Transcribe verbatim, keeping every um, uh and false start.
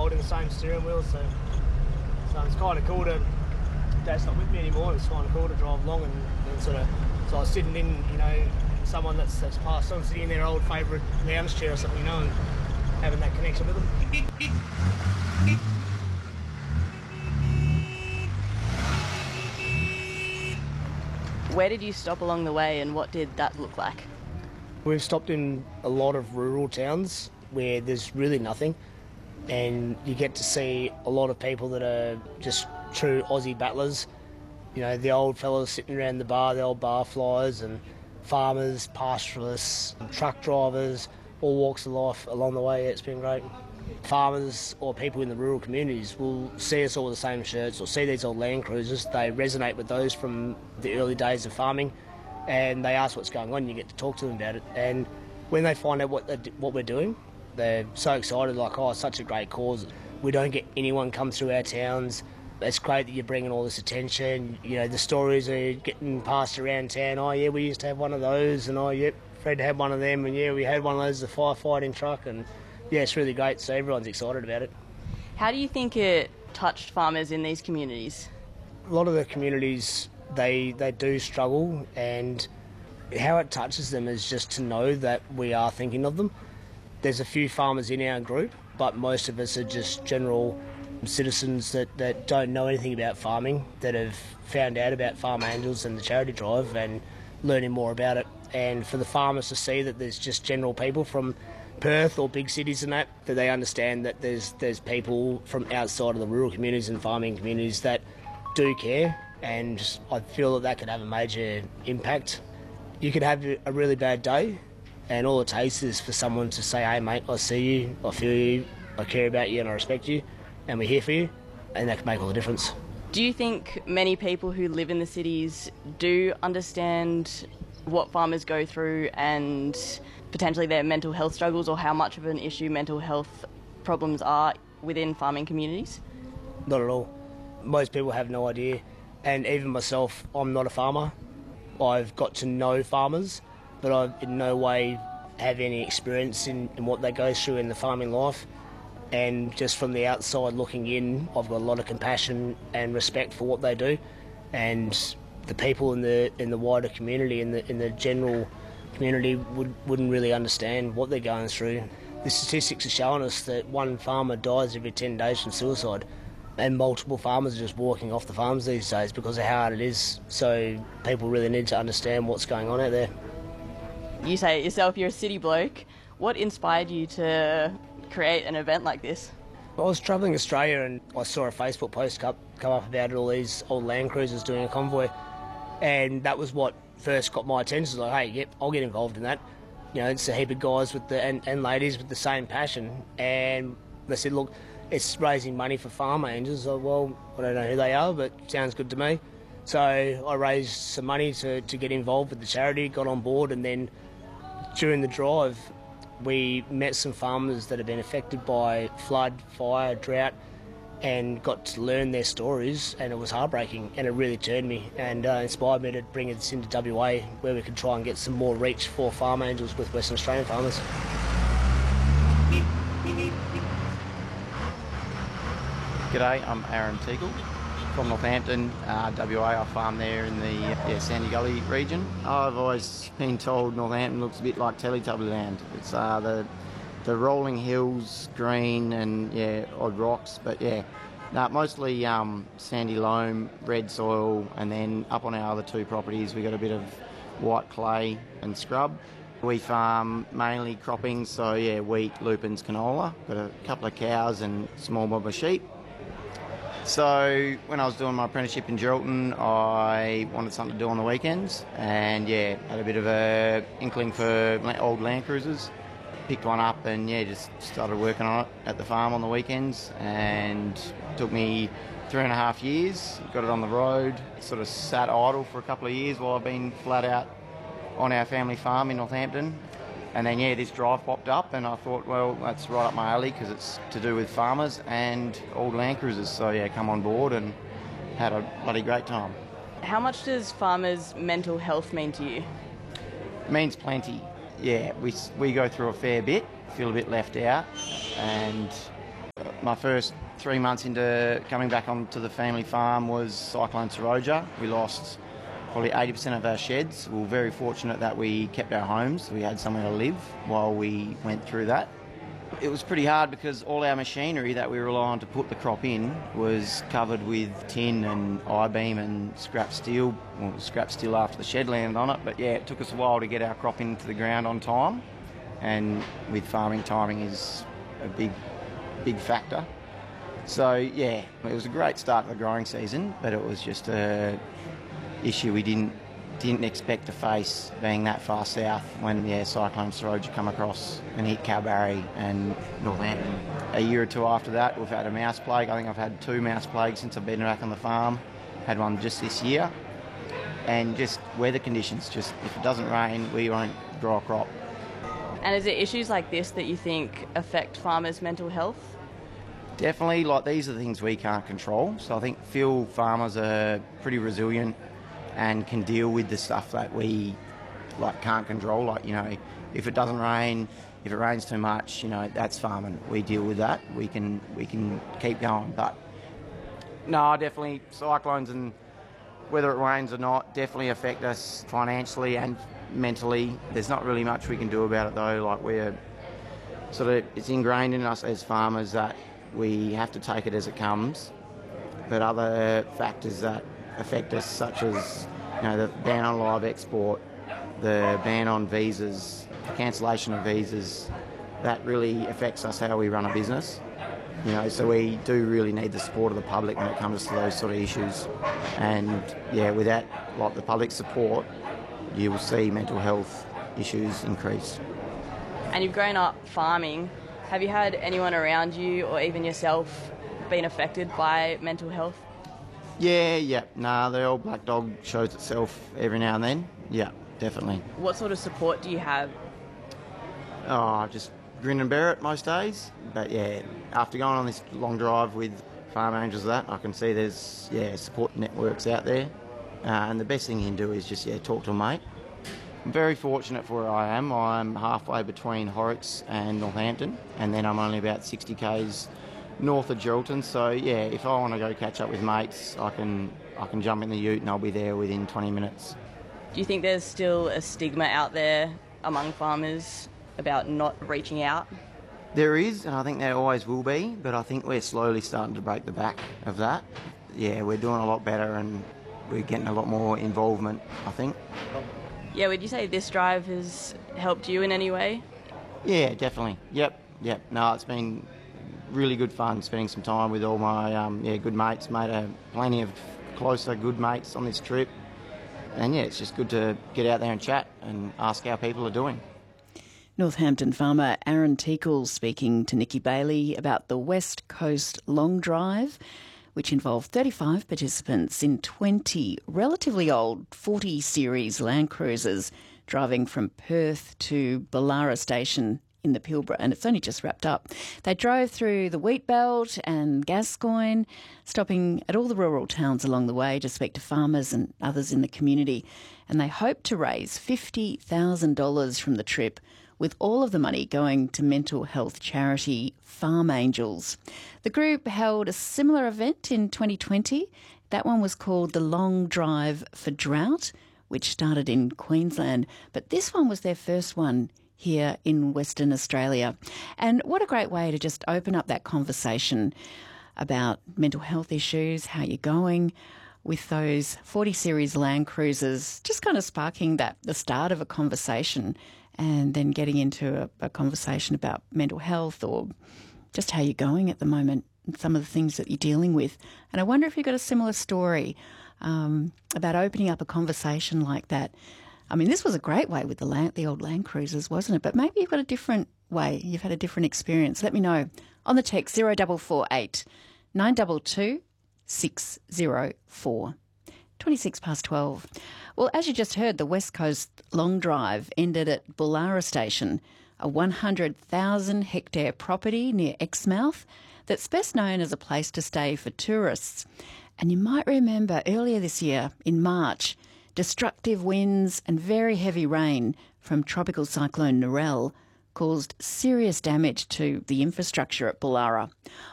holding the same steering wheel, so, so it's kind of cool to, Dad's not with me anymore, it's kind of cool to drive along and, and sort of, so I was sitting in, you know, someone that's, that's passed on, sitting in their old favourite lounge chair or something, you know, and having that connection with them. Where did you stop along the way and what did that look like? We've stopped in a lot of rural towns where there's really nothing, and you get to see a lot of people that are just true Aussie battlers. You know, the old fellas sitting around the bar, the old bar flyers, and farmers, pastoralists, and truck drivers, all walks of life along the way. It's been great. Farmers or people in the rural communities will see us all with the same shirts or see these old Land Cruisers. They resonate with those from the early days of farming, and they ask what's going on. You get to talk to them about it, and when they find out what what we're doing, they're so excited, like, oh, it's such a great cause. We don't get anyone come through our towns. It's great that you're bringing all this attention. You know, the stories are getting passed around town. Oh, yeah, we used to have one of those, and oh, yep, Fred had one of them, and yeah, we had one of those, the firefighting truck, and yeah, it's really great, so everyone's excited about it. How do you think it touched farmers in these communities? A lot of the communities, they they do struggle, and how it touches them is just to know that we are thinking of them. There's a few farmers in our group, but most of us are just general citizens that, that don't know anything about farming, that have found out about Farm Angels and the charity drive and learning more about it. And for the farmers to see that there's just general people from Perth or big cities and that, that they understand that there's there's people from outside of the rural communities and farming communities that do care, and I feel that that could have a major impact. You could have a really bad day, and all it takes is for someone to say, hey mate, I see you, I feel you, I care about you and I respect you, and we're here for you, and that can make all the difference. Do you think many people who live in the cities do understand what farmers go through and potentially their mental health struggles, or how much of an issue mental health problems are within farming communities? Not at all. Most people have no idea, and even myself, I'm not a farmer. I've got to know farmers, but I in no way have any experience in, in what they go through in the farming life. And just from the outside looking in, I've got a lot of compassion and respect for what they do, and the people in the in the wider community, in the in the general community, would, wouldn't really understand what they're going through. The statistics are showing us that one farmer dies every ten days from suicide, and multiple farmers are just walking off the farms these days because of how hard it is. So people really need to understand what's going on out there. You say it yourself, you're a city bloke. What inspired you to create an event like this? I was travelling Australia and I saw a Facebook post come, come up about all these old Land Cruisers doing a convoy, and that was what first got my attention. It was like, hey, yep, I'll get involved in that. You know, it's a heap of guys with the and, and ladies with the same passion, and they said, look, it's raising money for Farm Angels. I, well, I don't know who they are, but sounds good to me. So I raised some money to, to get involved with the charity, got on board, and then during the drive we met some farmers that have been affected by flood, fire, drought, and got to learn their stories, and it was heartbreaking, and it really turned me and uh, inspired me to bring this into W A, where we could try and get some more reach for Farm Angels with Western Australian farmers. G'day, I'm Aaron Teagle from Northampton, uh, W A. I farm there in the yeah, Sandy Gully region. I've always been told Northampton looks a bit like Teletubby land. It's uh, the the rolling hills, green, and yeah, odd rocks, but yeah, no, mostly um, sandy loam, red soil, and then up on our other two properties we got a bit of white clay and scrub. We farm mainly cropping, so yeah, wheat, lupins, canola. Got a couple of cows and a small mob of sheep. So when I was doing my apprenticeship in Geraldton, I wanted something to do on the weekends, and yeah, had a bit of a inkling for old Land Cruisers. Picked one up and yeah, just started working on it at the farm on the weekends, and it took me three and a half years. Got it on the road, sort of sat idle for a couple of years while I've been flat out on our family farm in Northampton. And then yeah, this drive popped up and I thought, well, that's right up my alley because it's to do with farmers and old Land Cruisers. So yeah, come on board and had a bloody great time. How much does farmers' mental health mean to you? It means plenty. Yeah, we we go through a fair bit, feel a bit left out, and My first three months into coming back onto the family farm was Cyclone Seroja. We lost probably eighty percent of our sheds. We were very fortunate that we kept our homes. We had somewhere to live while we went through that. It was pretty hard because all our machinery that we rely on to put the crop in was covered with tin and I-beam and scrap steel. Well, scrap steel after the shed landed on it, but yeah, it took us a while to get our crop into the ground on time. And with farming, timing is a big, big factor. So yeah, it was a great start to the growing season, but it was just a issue we didn't didn't expect to face, being that far south when yeah Cyclone Seroja come across and hit Kalbarri and Northampton. A year or two after that, we've had a mouse plague. I think I've had two mouse plagues since I've been back on the farm. Had one just this year, and just weather conditions. Just if it doesn't rain, we won't grow a crop. And is it issues like this that you think affect farmers' mental health? Definitely, like these are the things we can't control. So I think feel farmers are pretty resilient and can deal with the stuff that we like can't control. Like, you know, if it doesn't rain, if it rains too much, you know, that's farming. We deal with that. We can we can keep going. But no, definitely cyclones and whether it rains or not definitely affect us financially and mentally. There's not really much we can do about it though. Like we're sort of, it's ingrained in us as farmers that we have to take it as it comes. But other factors that affect us, such as you know the ban on live export, the ban on visas, the cancellation of visas, that really affects us how we run a business. You know, so we do really need the support of the public when it comes to those sort of issues. And yeah, without like the public support, you will see mental health issues increase. And you've grown up farming. Have you had anyone around you or even yourself been affected by mental health? Yeah, yeah. Nah, the old black dog shows itself every now and then. Yeah, definitely. What sort of support do you have? Oh, just grin and bear it most days. But yeah, after going on this long drive with Farm Angels, that I can see there's yeah support networks out there, uh, and the best thing you can do is just yeah talk to a mate. I'm very fortunate for where I am. I'm halfway between Horrocks and Northampton, and then I'm only about sixty k's north of Geraldton. So yeah, if I want to go catch up with mates, I can I can jump in the ute and I'll be there within twenty minutes. Do you think there's still a stigma out there among farmers about not reaching out? There is, and I think there always will be, but I think we're slowly starting to break the back of that. Yeah, we're doing a lot better and we're getting a lot more involvement, I think. Yeah, would you say this drive has helped you in any way? Yeah, definitely. Yep, yep. No, it's been really good fun spending some time with all my um, yeah good mates. Made a, plenty of closer good mates on this trip. And yeah, it's just good to get out there and chat and ask how people are doing. Northampton farmer Aaron Teakle speaking to Nikki Bailey about the West Coast Long Drive, which involved thirty-five participants in twenty relatively old forty series Land Cruisers driving from Perth to Ballara Station in the Pilbara, and it's only just wrapped up. They drove through the Wheatbelt and Gascoyne, stopping at all the rural towns along the way to speak to farmers and others in the community, and they hope to raise fifty thousand dollars from the trip, with all of the money going to mental health charity Farm Angels. The group held a similar event in twenty twenty. That one was called the Long Drive for Drought, which started in Queensland, but this one was their first one here in Western Australia. And what a great way to just open up that conversation about mental health issues, how you're going with those forty series Land Cruisers, just kind of sparking that, the start of a conversation, and then getting into a, a conversation about mental health or just how you're going at the moment and some of the things that you're dealing with. And I wonder if you've got a similar story um, about opening up a conversation like that. I mean, this was a great way with the land, the old Land Cruisers, wasn't it? But maybe you've got a different way. You've had a different experience. Let me know on the text zero four four eight nine two two six zero four. twenty-six past twelve. Well, as you just heard, the West Coast Long Drive ended at Ballara Station, a one hundred thousand hectare property near Exmouth that's best known as a place to stay for tourists. And you might remember earlier this year, in March, destructive winds and very heavy rain from Tropical Cyclone Narelle caused serious damage to the infrastructure at Ballara.